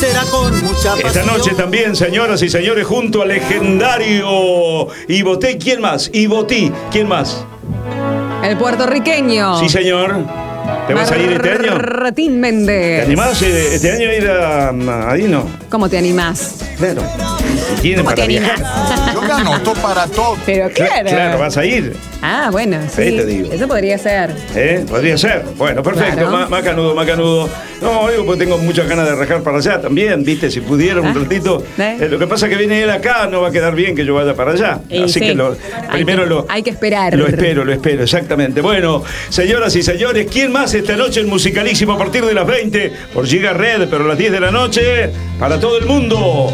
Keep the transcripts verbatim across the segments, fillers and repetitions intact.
será con mucha pasión. Esta noche también, señoras y señores, junto al legendario Ibotí. ¿Quién más? Ibotí. ¿Quién más? El puertorriqueño. Sí, señor. ¿Te vas a ir este año? Martín Méndez. ¿Te animás eh, este año a ir a, a Dino? ¿Cómo te animás? Claro. Tiene ¿Cómo para te viajar. animás? Yo me anoto para todo. Pero claro. Claro, vas a ir. Ah, bueno, sí. Ahí te digo. Eso podría ser. ¿Eh? Podría ser. Bueno, perfecto. Claro. Más, más canudo, más canudo. No, digo, pues tengo muchas ganas de rajar para allá también, ¿viste? Si pudiera un Ah, ratito. ¿eh? Eh, lo que pasa es que viene él acá, no va a quedar bien que yo vaya para allá. Y Así sí. que lo, Hay primero que- lo. hay que esperar. Lo espero, lo espero, exactamente. Bueno, señoras y señores, ¿quién más esta noche en Musicalísimo a partir de las veinte por Giga Red, pero a las diez de la noche para todo el mundo?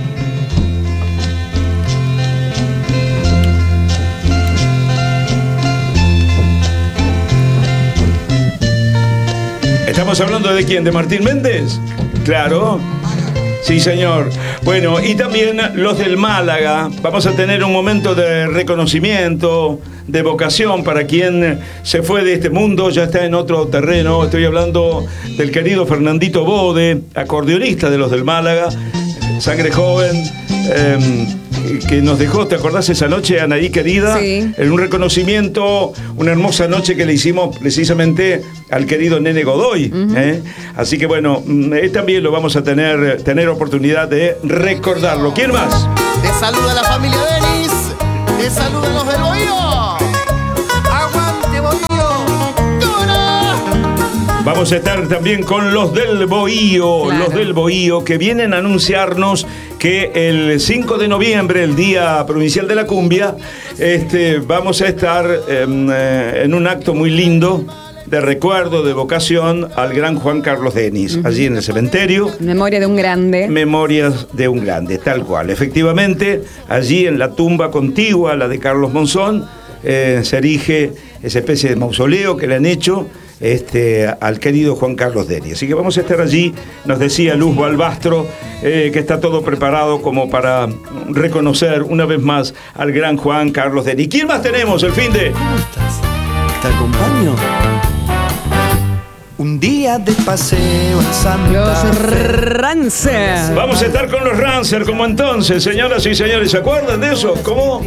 ¿Estamos hablando de quién? ¿De Martín Méndez? Claro. Sí, señor. Bueno, y también los del Málaga. Vamos a tener un momento de reconocimiento, de evocación para quien se fue de este mundo, ya está en otro terreno. Estoy hablando del querido Fernandito Bode, acordeonista de los del Málaga, sangre joven, eh, que nos dejó, ¿te acordás esa noche, Anaí querida? Sí. En un reconocimiento, una hermosa noche que le hicimos precisamente al querido Nene Godoy. Uh-huh. ¿eh? Así que bueno, eh, también lo vamos a tener, tener oportunidad de recordarlo. ¿Quién más? Te saluda la familia Denis. Te saludan los del Bohío. Aguante, Bohío. ¡Dura! Vamos a estar también con los del Bohío, Claro. los del Bohío, que vienen a anunciarnos que el cinco de noviembre, el Día Provincial de la Cumbia, este, vamos a estar eh, en un acto muy lindo de recuerdo, de evocación al gran Juan Carlos Denis, uh-huh. allí en el cementerio. Memoria de un grande. Memorias de un grande, tal cual. Efectivamente, allí en la tumba contigua, la de Carlos Monzón, eh, se erige esa especie de mausoleo que le han hecho Este, al querido Juan Carlos Denis. Así que vamos a estar allí, nos decía Luz Balbastro, eh, que está todo preparado como para reconocer una vez más al gran Juan Carlos Denis. ¿Quién más tenemos el fin de? ¿Cómo estás? ¿Te acompaño? Un día de paseo en Santa Los Fe. Rancers. Vamos a estar con los Rancers como entonces, señoras y señores. ¿Se acuerdan de eso? ¿Cómo?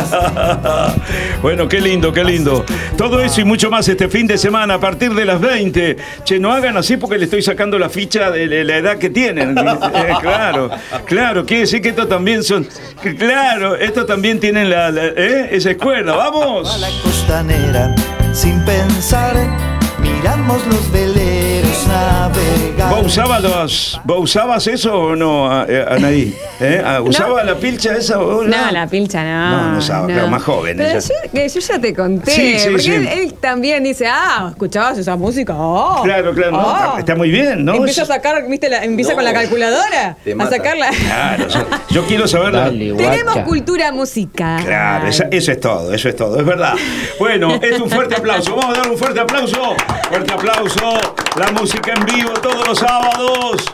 Bueno, qué lindo, qué lindo. Todo eso y mucho más este fin de semana a partir de las veinte. Che, no hagan así porque le estoy sacando la ficha de la edad que tienen. Eh, claro, claro, quiere decir que estos también son... Claro, estos también tienen la, la ¿eh? esa escuela. ¡Vamos! A la costanera, sin pensar, miramos los veleros navegar. ¿Vos usabas, los, ¿Vos usabas eso o no, Anaí? ¿Eh? ¿Usaba No. la pilcha esa o no? No, la pilcha no. No, no usaba, claro, más joven. Pero ella. yo, que yo ya te conté. Sí, sí, porque sí. Él, él también dice, ah, ¿escuchabas esa música? Oh, Claro, claro, no, oh. está, está muy bien, ¿no? Empieza a sacar, ¿viste? La, empieza No, con la calculadora te a mata. sacarla. Claro, yo, yo quiero saber la... Tenemos cultura musical. Claro, esa- eso es todo, eso es todo, es verdad. Bueno, es un fuerte aplauso, vamos a dar un fuerte aplauso. Fuerte aplauso, la música en vivo todos los sábados.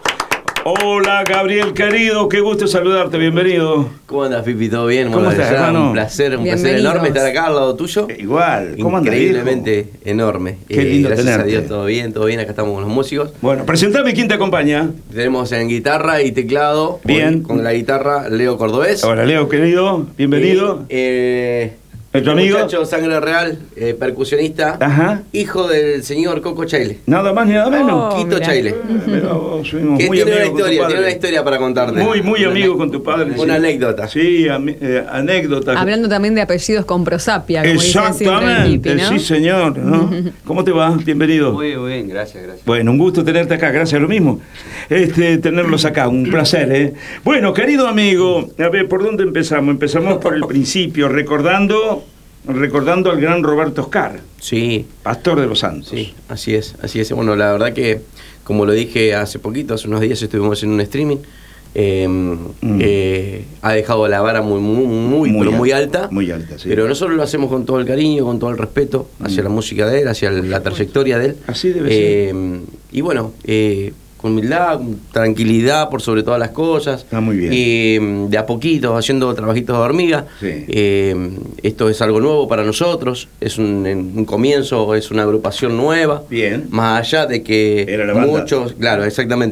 Hola, Gabriel querido, qué gusto saludarte, bienvenido. ¿Cómo andas, Pipi? ¿Todo bien? ¿Cómo Bueno, estás, ya hermano? Un placer, un placer Bienvenidos. enorme estar acá al lado tuyo. Igual, ¿cómo andas, Increíblemente enorme. Qué lindo gracias tenerte. a Dios, todo bien, todo bien. Acá estamos con los músicos. Bueno, presentame quién te acompaña. Tenemos en guitarra y teclado. Bien. Hoy con la guitarra Leo Cordobés. Hola, Leo querido, bienvenido. Y, eh, ¿Nuestro un amigo? muchacho sangre real, eh, percusionista. Ajá. Hijo del señor Coco Chaile. Nada más ni nada menos. Oh, Quito mirá. Chaile. Mirá vos, fuimos Que muy tiene una amigos con tu historia, padre. tiene una historia para contarte. Muy, muy Una amigo ane- con tu padre. Una sí. anécdota. Sí, ami- eh, anécdota. Hablando también de apellidos con prosapia, como dicen siempre el Exactamente, hippie, ¿no? sí señor, ¿no? ¿Cómo te va? Bienvenido. Muy bien, gracias, gracias. Bueno, un gusto tenerte acá, gracias, lo mismo. Este, tenerlos acá, un placer, ¿eh? Bueno, querido amigo, a ver, ¿por dónde empezamos? Empezamos por el principio, recordando, recordando al gran Roberto Oscar, Sí, pastor de los Santos. sí, así es, así es. Bueno, la verdad que, como lo dije hace poquito, hace unos días estuvimos en un streaming, eh, Mm. eh, ha dejado la vara muy, muy, muy, Muy pero muy alta, alta. muy alta, sí. Pero nosotros lo hacemos con todo el cariño, con todo el respeto hacia Mm. la música de él, hacia la trayectoria de él. Así debe Eh, y bueno, eh, con humildad, con tranquilidad por sobre todas las cosas. Está muy bien. Eh, de a poquito, haciendo trabajitos de hormiga. Sí. Eh, esto es algo nuevo para nosotros, es un, un comienzo, es una agrupación nueva. Bien. Más allá de que Era la banda. muchos, claro, exactamente.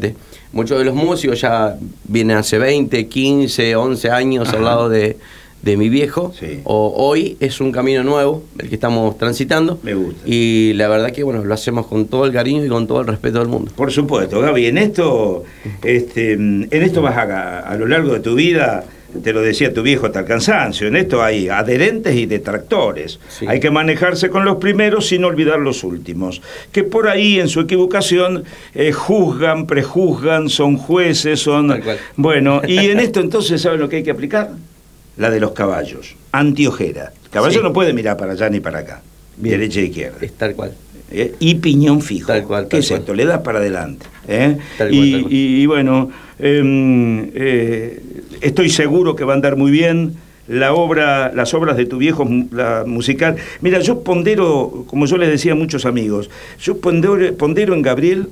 muchos de los músicos ya vienen hace veinte, quince, once años Ajá. al lado de, de mi viejo. Sí. O, hoy es un camino nuevo el que estamos transitando. Me gusta. Y la verdad que bueno, lo hacemos con todo el cariño y con todo el respeto del mundo. Por supuesto, Gaby, en esto, este, en esto vas a, a lo largo de tu vida, te lo decía tu viejo hasta el cansancio, en esto hay adherentes y detractores. Sí. Hay que manejarse con los primeros sin olvidar los últimos, que por ahí en su equivocación eh, juzgan, prejuzgan, son jueces, son... Tal cual. Bueno, y en esto entonces, ¿saben lo que hay que aplicar? La de los caballos, antiojera. El caballo sí. no puede mirar para allá ni para acá, Bien. derecha e izquierda. Es tal cual. ¿Eh? Y piñón fijo. Tal cual, tal ¿Qué es cual. esto? Le das para adelante. ¿eh? Tal y, cual, tal cual. Y, y bueno, eh, eh, estoy seguro que va a andar muy bien la obra, las obras de tu viejo, la musical. Mira, yo pondero, como yo les decía a muchos amigos, yo pondero, pondero en Gabriel,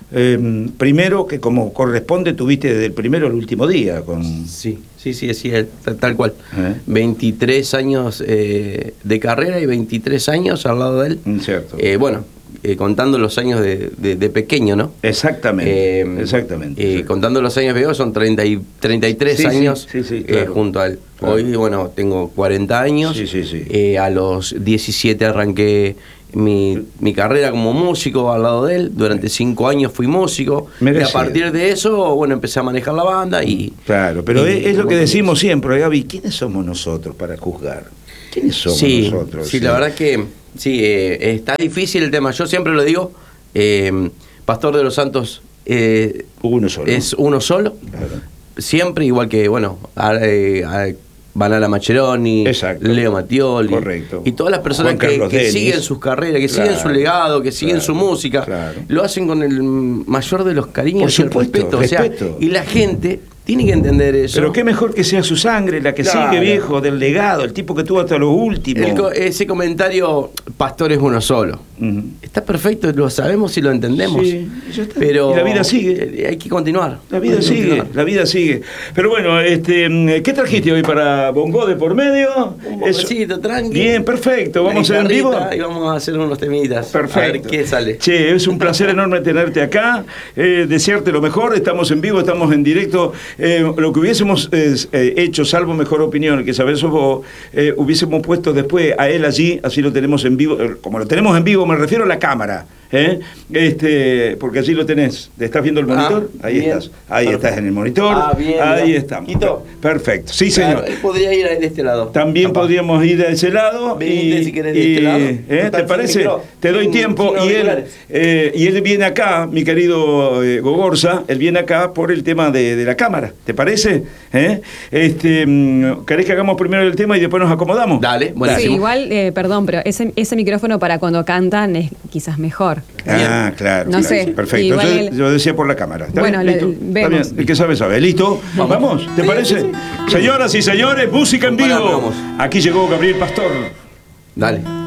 eh, primero que como corresponde tuviste desde el primero al último día. Con... Sí, sí, sí, sí, tal, tal cual. ¿Eh? veintitrés años eh, de carrera y veintitrés años al lado de él. Cierto. Eh, bueno, eh, contando los años de, de, de pequeño, ¿no? Exactamente, Eh, exactamente. Eh, sí. Contando los años veo son treinta y, treinta y tres Sí, sí, años sí, sí, eh, claro. junto a él. Claro. Hoy, bueno, tengo cuarenta años. Sí, sí, sí. Eh, a los diecisiete arranqué mi, mi carrera como músico al lado de él. Durante cinco años fui músico. Merecido. Y a partir de eso, bueno, empecé a manejar la banda y... Claro, pero y, es, es lo que bueno, decimos siempre, Gaby, ¿quiénes somos nosotros para juzgar? ¿Quiénes somos sí, nosotros? Sí, la verdad que sí, eh, está difícil el tema. Yo siempre lo digo, eh, Pastor de los Santos eh, uno solo. es uno solo. Claro. Siempre, igual que, bueno, a, eh, a Vanala Macheroni, Exacto. Leo Mattioli, Correcto. y todas las personas Juan que, Carlos que Denis. siguen sus carreras, que Claro, siguen su legado, que siguen claro, su música, claro. lo hacen con el mayor de los cariños Por y el supuesto, respeto. respeto. O sea, y la gente tiene que entender eso. Pero qué mejor que sea su sangre, la que Claro. sigue, viejo, del legado, el tipo que tuvo hasta lo último. El co- ese comentario, Pastor es uno solo. Ujú. Está perfecto, lo sabemos y lo entendemos. Sí, y ya está. Pero Y la vida sigue. eh, Hay que continuar. La vida Hay que sigue, continuar. la vida sigue. Pero bueno, este, ¿qué trajiste hoy para Bongo de por medio? Un Eso. bongocito, tranqui. Bien, perfecto. ¿Vamos a Una en vivo? guitarrita Y vamos a hacer unos temitas. Perfecto. A ver qué sale. Che, es un placer enorme tenerte acá, eh, desearte lo mejor, estamos en vivo, estamos en directo. Eh, lo que hubiésemos eh, eh, hecho, salvo mejor opinión, que sabés vos, eh, hubiésemos puesto después a él allí, así lo tenemos en vivo, eh, como lo tenemos en vivo, me refiero a la cámara. ¿Eh? Este, porque allí lo tenés. ¿Estás viendo el monitor? Ah, ahí bien. estás. Ahí Perfecto. estás en el monitor. Ah, bien, ahí bien. estamos. Quito. Perfecto. Sí, señor. Claro, él podría ir de este lado. También Capaz. podríamos ir a ese lado. Venite y, si querés de y, este lado. ¿eh? Total, ¿Te sin parece? micro, Te doy sin- tiempo. sin Y él, auriculares. eh, y él viene acá, mi querido eh, Gogorza, él viene acá por el tema de, de la cámara. ¿Te parece? ¿Eh? Este, mm, ¿Querés que hagamos primero el tema y después nos acomodamos? Dale, Sí, buenísimo. igual, eh, perdón, pero ese, ese micrófono para cuando cantan es quizás mejor. Ah, claro. No claro. sé, Perfecto. igual Entonces, el- yo decía por la cámara. ¿Está Bueno, bien? le- ¿Listo? vemos. Está bien. El que sabe, sabe. ¿Listo? ¿Vamos? ¿Te parece? Señoras y señores, música en vivo. Vamos. Aquí llegó Gabriel Pastor. Dale.